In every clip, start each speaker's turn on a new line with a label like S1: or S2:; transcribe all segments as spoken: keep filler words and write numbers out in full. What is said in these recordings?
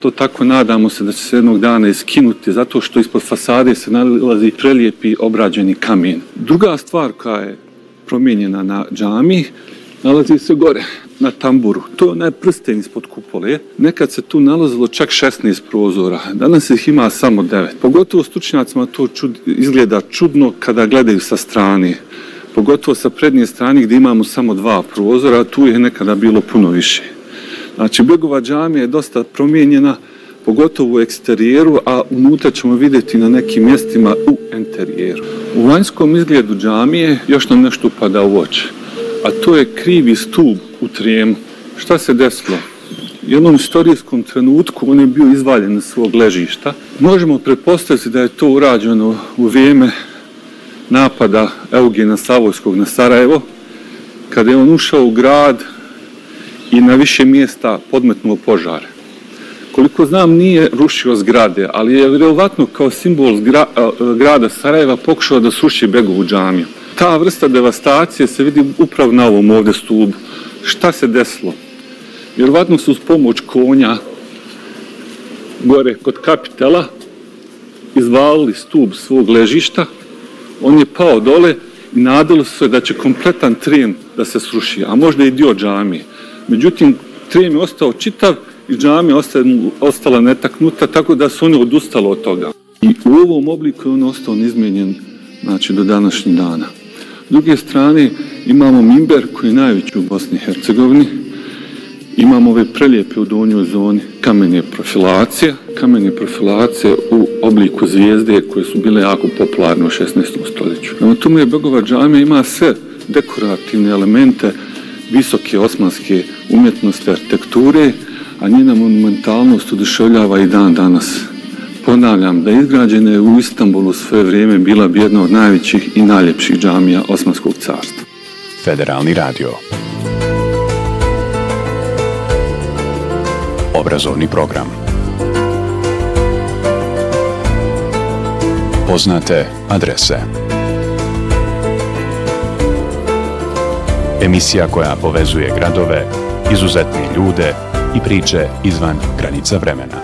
S1: To tako nadamo se da će se jednog dana iskinuti, zato što ispod fasade se nalazi prelijepi obrađeni kamen. Druga stvar koja je promijenjena na džamiji nalazi se gore, na tamburu. To je onaj prsten ispod kupole. Nekad se tu nalazilo čak šesnaest prozora, danas ih ima samo devet. Pogotovo stručnjacima to čud, izgleda čudno kada gledaju sa strane. Pogotovo sa prednje strane gdje imamo samo dva prozora, a tu je nekada bilo puno više. Znači, Begova džamija je dosta promijenjena, pogotovo u eksterijeru, a unutra ćemo vidjeti na nekim mjestima u interijeru. U vanjskom izgledu džamije još nam nešto upada u oči, a to je krivi stup u trijemu. Šta se desilo? U jednom istorijskom trenutku on je bio izvaljen iz svog ležišta. Možemo pretpostaviti da je to urađeno u vrijeme napada Eugena Savojskog na Sarajevo, kada je on ušao u grad i na više mjesta podmetnuo požare. Koliko znam, nije rušio zgrade, ali je vjerovatno kao simbol zgra, grada Sarajeva pokušao da sruši Begovu džamiju. Ta vrsta devastacije se vidi upravo na ovom ovdje stubu. Šta se desilo? Vjerovatno su uz pomoć konja gore kod kapitela izvalili stup svog ležišta, on je pao dole i nadalo se da će kompletan tren da se sruši, a možda i dio džamije. Međutim, tren je ostao čitav i džamija ostala netaknuta, tako da su oni odustali od toga. I u ovom obliku je on ostao neizmijenjen, znači, do današnjih dana. S druge strane, imamo mimber koji je najveći u Bosni i Hercegovini. Imamo ove prelijepe u donjoj zoni kamene profilacije. Kamene profilacije u obliku zvijezde koje su bile jako popularne u šesnaestom stoljeću. Na tome je Begova džamija ima sve dekorativne elemente visoke osmanske umjetnosti arhitekture, a njena monumentalnost oduševljava i dan danas. Ponavljam da je izgrađena u Istanbulu svoje vrijeme bila bi jedna od najvećih i najljepših džamija Osmanskog carstva.
S2: Federalni radio. Obrazovni program. Poznate adrese. Emisija koja povezuje gradove, izuzetne ljude i priče izvan granica vremena.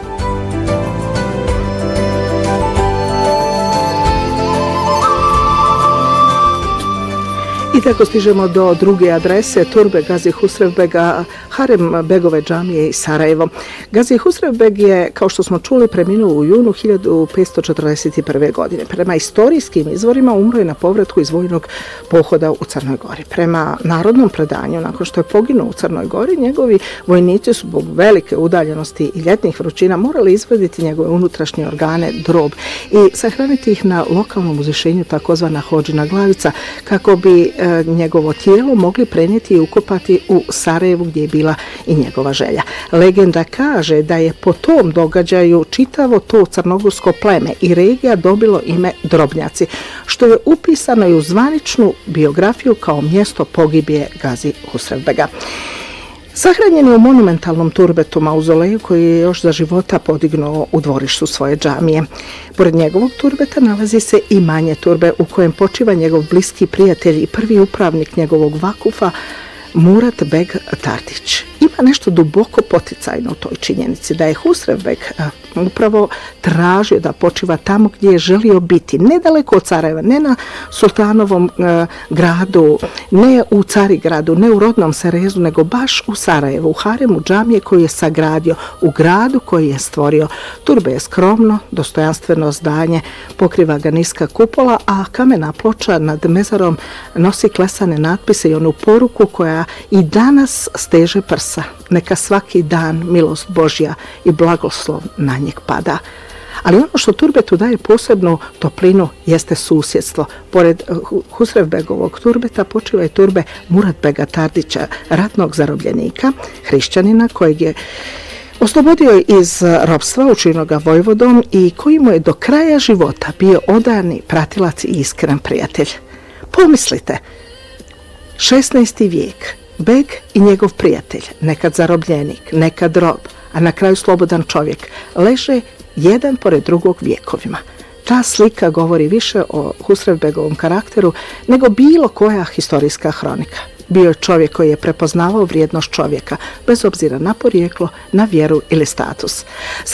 S3: I tako stižemo do druge adrese, Turbe Gazi Husrevbega, harem Begove džamije i Sarajevo. Gazi Husrevbeg je, kao što smo čuli, preminuo u junu hiljadu petsto četrdeset prve. godine. Prema istorijskim izvorima umro je na povratku iz vojnog pohoda u Crnoj Gori. Prema narodnom predanju, nakon što je poginuo u Crnoj Gori, njegovi vojnici su zbog velike udaljenosti i ljetnih vrućina morali izvaditi njegove unutrašnje organe, drob, i sahraniti ih na lokalnom uzvišenju, takozvana Hodžina glavica, kako bi njegovo tijelo mogli prenijeti i ukopati u Sarajevu, gdje je bila i njegova želja. Legenda kaže da je po tom događaju čitavo to crnogorsko pleme i regija dobilo ime Drobnjaci, što je upisano i u zvaničnu biografiju kao mjesto pogibije Gazi Husrevbega. Sahranjen je u monumentalnom turbetu mauzoleju koji je još za života podignuo u dvorištu svoje džamije. Pored njegovog turbeta nalazi se i manje turbe u kojem počiva njegov bliski prijatelj i prvi upravnik njegovog vakufa, Murat Beg Tardić. Ima nešto duboko poticajno u toj činjenici da je Husrevbeg upravo tražio da počiva tamo gdje je želio biti, nedaleko od Sarajeva, ne na Sultanovom e, gradu, ne u Carigradu, ne u rodnom Serezu, nego baš u Sarajevu, u haremu džamije koju je sagradio, u gradu koji je stvorio. Turbe je skromno, dostojanstveno zdanje, pokriva ga niska kupola, a kamena ploča nad mezarom nosi klesane natpise i onu poruku koja i danas steže prsa. Neka svaki dan milost Božja i blagoslov na njeg pada. Ali ono što turbetu daje posebnu toplinu jeste susjedstvo. Pored Husrevbegovog turbeta počiva i turbe Murat Bega Tardića, ratnog zarobljenika, hrišćanina kojeg je oslobodio iz ropstva, učinio ga vojvodom i koji mu je do kraja života bio odani pratilac i iskren prijatelj. Pomislite, šesnaesti vijek, Beg i njegov prijatelj, nekad zarobljenik, nekad rob, a na kraju slobodan čovjek, leže jedan pored drugog vijekovima. Ta slika govori više o Husrevbegovom karakteru nego bilo koja historijska hronika. Bio je čovjek koji je prepoznavao vrijednost čovjeka, bez obzira na porijeklo, na vjeru ili status.